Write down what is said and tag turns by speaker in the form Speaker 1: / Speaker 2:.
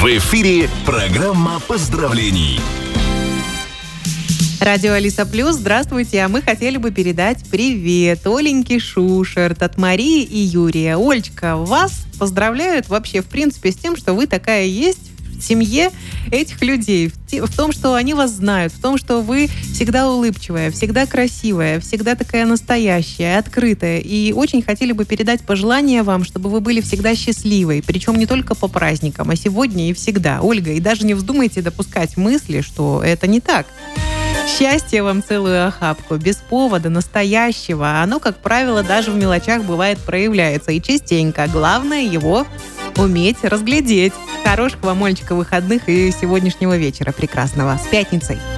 Speaker 1: В эфире программа поздравлений.
Speaker 2: Радио Алиса Плюс, здравствуйте, а мы хотели бы передать привет Оленьке Шушерт от Марии и Юрия. Олечка, вас поздравляют вообще, в принципе, с тем, что вы такая есть в семье этих людей, в том, что они вас знают, в том, что вы всегда улыбчивая, всегда красивая, всегда такая настоящая, открытая. И очень хотели бы передать пожелания вам, чтобы вы были всегда счастливой, причем не только по праздникам, а сегодня и всегда. Ольга, и даже не вздумайте допускать мысли, что это не так. Счастья вам целую охапку, без повода, настоящего. Оно, как правило, даже в мелочах бывает проявляется. И частенько. Главное его уметь разглядеть. Хороших вам, Олечка, выходных и сегодняшнего вечера прекрасного. С пятницей!